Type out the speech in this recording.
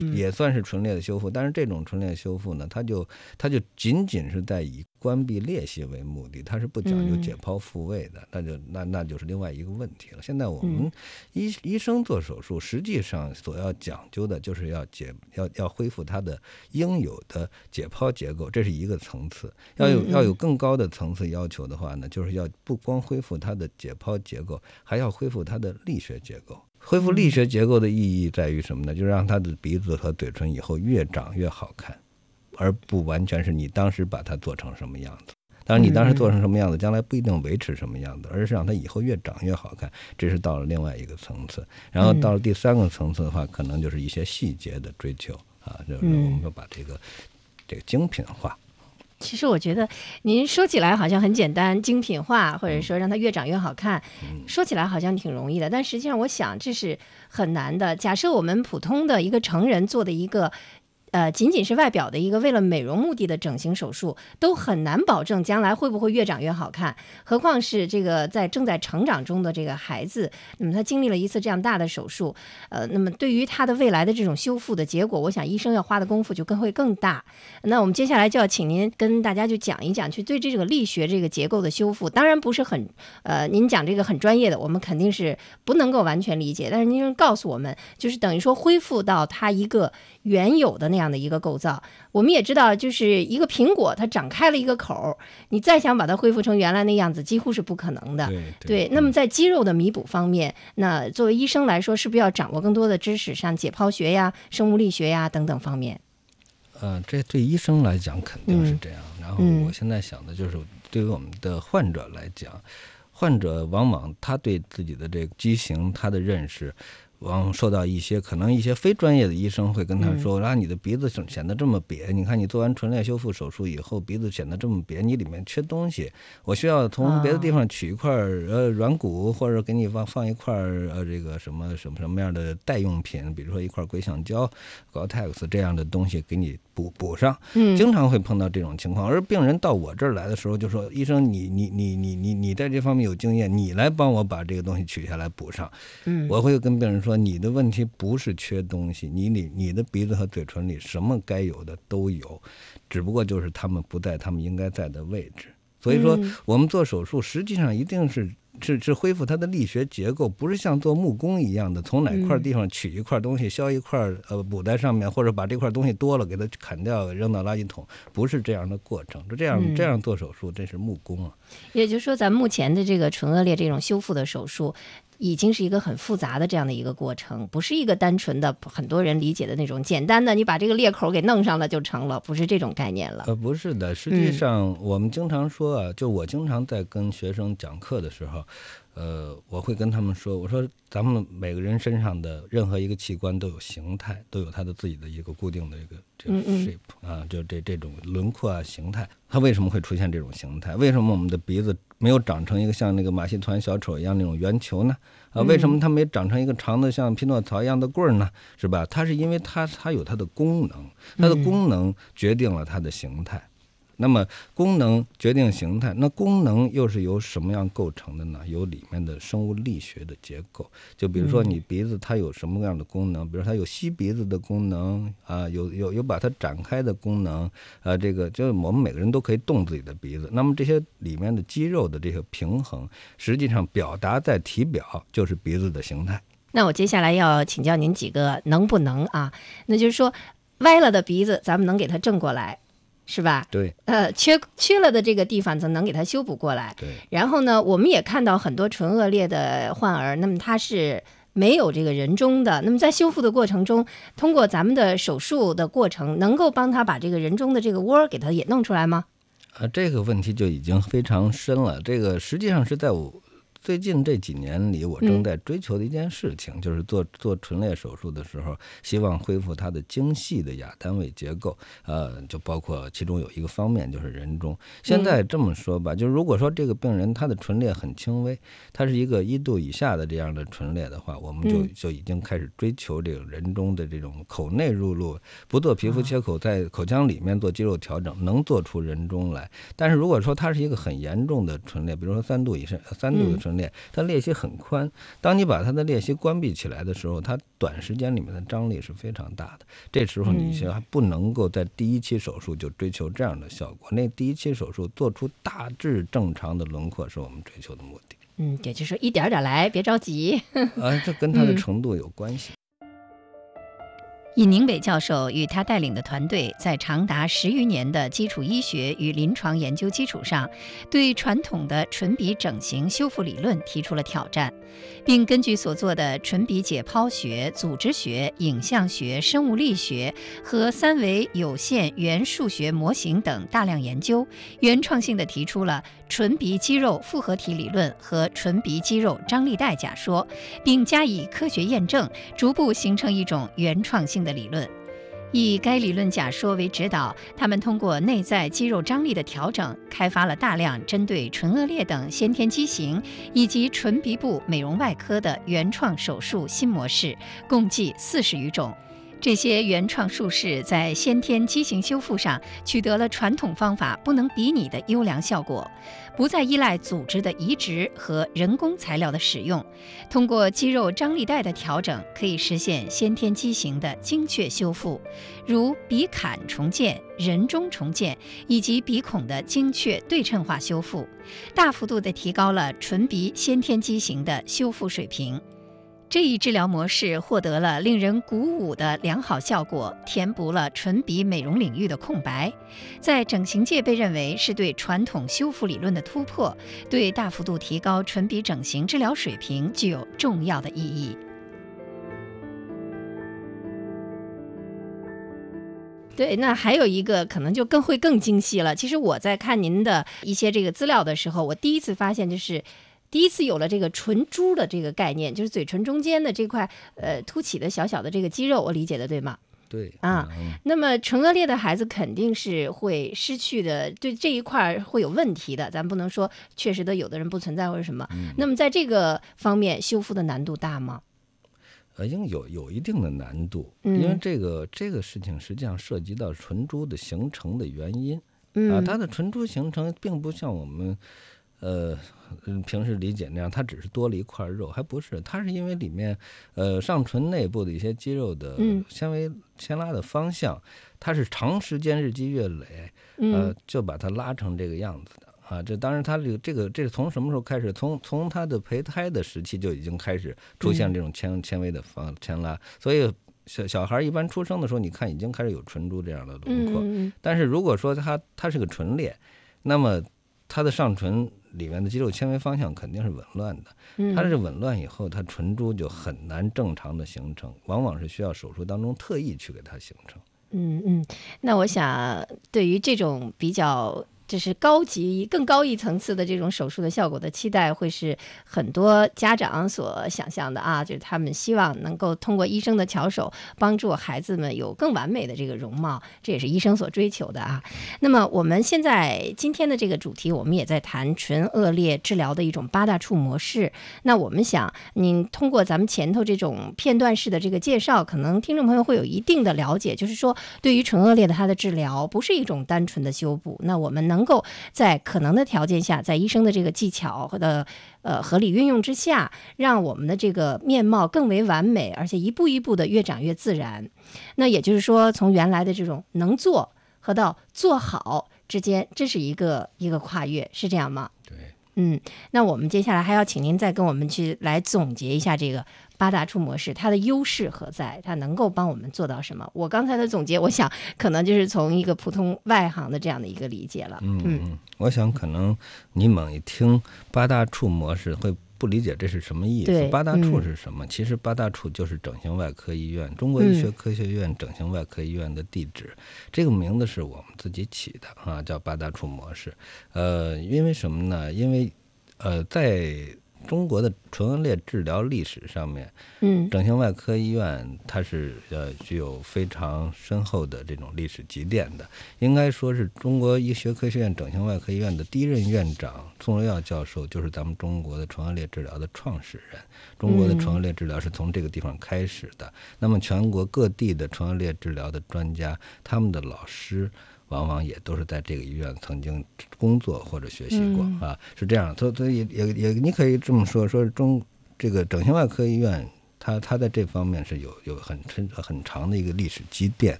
也算是唇裂的修复，但是这种唇裂修复呢，它就仅仅是在以关闭裂隙为目的，它是不讲究解剖复位的，那就是另外一个问题了。现在我们医生做手术，实际上所要讲究的就是要恢复它的应有的解剖结构，这是一个层次。要有更高的层次要求的话呢，就是要不光恢复它的解剖结构，还要恢复它的力学结构。恢复力学结构的意义在于什么呢？就让他的鼻子和嘴唇以后越长越好看，而不完全是你当时把它做成什么样子。当然你当时做成什么样子，将来不一定维持什么样子，而是让它以后越长越好看，这是到了另外一个层次。然后到了第三个层次的话，可能就是一些细节的追求啊，就是我们要把这个精品化。 其实我觉得您说起来好像很简单，精品化，或者说让它越长越好看，说起来好像挺容易的，但实际上我想这是很难的。假设我们普通的一个成人做的一个仅仅是外表的一个为了美容目的的整形手术，都很难保证将来会不会越长越好看，何况是这个正在成长中的这个孩子，那么他经历了一次这样大的手术，那么对于他的未来的这种修复的结果，我想医生要花的功夫就会更大。那我们接下来就要请您跟大家就讲一讲，去对这个力学这个结构的修复，当然不是很您讲这个很专业的，我们肯定是不能够完全理解，但是您告诉我们，就是等于说恢复到它一个原有的那样的一个构造。我们也知道，就是一个苹果它长开了一个口，你再想把它恢复成原来那样子几乎是不可能的。对，那么在肌肉的弥补方面，那作为医生来说，是不是要掌握更多的知识，像解剖学呀、生物力学呀等等方面？ 这对医生来讲肯定是这样。然后我现在想的就是，对于我们的患者来讲，患者往往他对自己的这个畸形，他的认识往往受到可能一些非专业的医生会跟他说，你的鼻子显得这么瘪，你看你做完唇裂修复手术以后，鼻子显得这么瘪，你里面缺东西，我需要从别的地方取一块软骨，或者给你放一块这个什么样的代用品，比如说一块硅橡胶 Gore-Tex 这样的东西给你补上。经常会碰到这种情况，而病人到我这儿来的时候就说，医生你在这方面有经验，你来帮我把这个东西取下来补上。我会跟病人说，你的问题不是缺东西，你的鼻子和嘴唇里什么该有的都有，只不过就是他们不在他们应该在的位置。所以说我们做手术实际上一定是恢复它的力学结构，不是像做木工一样的从哪块地方取一块东西削一块补在上面，或者把这块东西多了给它砍掉扔到垃圾桶，不是这样的过程。这样做手术这是木工啊。 也就是说咱目前的这个唇腭裂这种修复的手术已经是一个很复杂的这样的一个过程，不是一个单纯的很多人理解的那种简单的你把这个裂口给弄上了就成了，不是这种概念了。 不是的，实际上我们经常说就我经常在跟学生讲课的时候，我会跟他们说，我说咱们每个人身上的任何一个器官都有形态，都有它的自己的一个固定的这个 shape 就这种轮廓啊形态。它为什么会出现这种形态？为什么我们的鼻子没有长成一个像那个马戏团小丑一样那种圆球呢？为什么它没长成一个长的像匹诺曹一样的棍儿呢？是吧？它是因为它有它的功能，它的功能决定了它的形态。那么功能决定形态，那功能又是由什么样构成的呢？由里面的生物力学的结构。就比如说你鼻子它有什么样的功能，比如它有吸鼻子的功能有把它展开的功能这个就是我们每个人都可以动自己的鼻子。那么这些里面的肌肉的这个平衡，实际上表达在体表就是鼻子的形态。 那我接下来要请教您几个能不能那就是说歪了的鼻子咱们能给它正过来是吧？ 对。 缺了的这个地方则能给它修补过来。 对。 然后呢，我们也看到很多唇腭裂的患儿，那么他是没有这个人中的，那么在修复的过程中，通过咱们的手术的过程，能够帮他把这个人中的这个窝给他也弄出来吗？ 这个问题就已经非常深了。这个实际上是在我最近这几年里，我正在追求的一件事情，就是做唇裂手术的时候，希望恢复它的精细的亚单位结构，就包括其中有一个方面就是人中。现在这么说吧，就是如果说这个病人他的唇裂很轻微，他是一个1度以下的这样的唇裂的话，我们就已经开始追求这个人中的这种口内入路，不做皮肤切口，在口腔里面做肌肉调整，能做出人中来。但是如果说它是一个很严重的唇裂，比如说3度以上3度的唇唇裂，它裂隙很宽。当你把它的裂隙关闭起来的时候，它短时间里面的张力是非常大的。这时候你还不能够在第一期手术就追求这样的效果。那第一期手术做出大致正常的轮廓是我们追求的目的。 也就是说一点点来，别着急。 这跟它的程度有关系。 尹宁伟教授与他带领的团队在长达10余年的基础医学与临床研究基础上，对传统的唇鼻整形修复理论提出了挑战，并根据所做的唇鼻解剖学、组织学、影像学、生物力学和3维有限元数学模型等大量研究，原创性地提出了唇鼻肌肉复合体理论和唇鼻肌肉张力带假说，并加以科学验证，逐步形成一种原创性的理论。以该理论假说为指导，他们通过内在肌肉张力的调整，开发了大量针对唇腭裂等先天畸形以及唇鼻部美容外科的原创手术新模式，共计40余种。这些原创术式在先天畸形修复上取得了传统方法不能比拟的优良效果，不再依赖组织的移植和人工材料的使用，通过肌肉张力带的调整，可以实现先天畸形的精确修复，如鼻坎重建、人中重建以及鼻孔的精确对称化修复，大幅度地提高了唇鼻先天畸形的修复水平。这一治疗模式获得了令人鼓舞的良好效果，填补了唇鼻美容领域的空白，在整形界被认为是对传统修复理论的突破，对大幅度提高唇鼻整形治疗水平具有重要的意义。对，那还有一个可能就更精细了。其实我在看您的一些这个资料的时候，我第一次发现第一次有了这个唇珠的这个概念，就是嘴唇中间的这块凸起的小小的这个肌肉，我理解的对吗？ 对啊，那么唇腭裂的孩子肯定是会失去的，对这一块会有问题的，咱不能说确实的有的人不存在或者什么。那么在这个方面修复的难度大吗？ 应有一定的难度，因为这个事情实际上涉及到唇珠的形成的原因它的唇珠形成并不像我们平时理解那样，它只是多了一块肉，还不是，它是因为里面上唇内部的一些肌肉的纤维牵拉的方向，它是长时间日积月累，就把它拉成这个样子的。这当然，它这是从什么时候开始？从它的胚胎的时期就已经开始出现这种纤维的牵拉，所以小孩一般出生的时候，你看已经开始有唇珠这样的轮廓。但是如果说它是个唇裂，那么它的上唇里面的肌肉纤维方向肯定是紊乱的，它是紊乱以后，它唇珠就很难正常的形成，往往是需要手术当中特意去给它形成。 那我想对于这种比较就是更高一层次的这种手术的效果的期待，会是很多家长所想象的啊，就是他们希望能够通过医生的巧手帮助孩子们有更完美的这个容貌，这也是医生所追求的啊。那么我们今天的这个主题，我们也在谈唇腭裂治疗的一种8大处模式。那我们想您通过咱们前头这种片段式的这个介绍，可能听众朋友会有一定的了解，就是说对于唇腭裂的它的治疗不是一种单纯的修补，那我们能够在可能的条件下，在医生的这个技巧的合理运用之下，让我们的这个面貌更为完美，而且一步一步的越长越自然。那也就是说，从原来的这种能做和到做好之间，这是一个跨越，是这样吗？ 对。 那我们接下来还要请您再跟我们去来总结一下这个8大处模式，它的优势何在？它能够帮我们做到什么？我刚才的总结，我想可能就是从一个普通外行的这样的一个理解了。 我想可能你猛一听8大处模式会不理解这是什么意思。8大处是什么？其实8大处就是整形外科医院中国医学科学院整形外科医院的地址，这个名字是我们自己起的叫8大处模式。因为什么呢？因为在中国的唇腭裂治疗历史上面，整形外科医院它是具有非常深厚的这种历史积淀的。应该说是中国医学科学院整形外科医院的第一任院长宋荣耀教授，就是咱们中国的唇腭裂治疗的创始人。中国的唇腭裂治疗是从这个地方开始的。那么全国各地的唇腭裂治疗的专家，他们的老师往往也都是在这个医院曾经工作或者学习过啊，是这样。所以也你可以这么说，这个整形外科医院，它在这方面是有很长的一个历史积淀。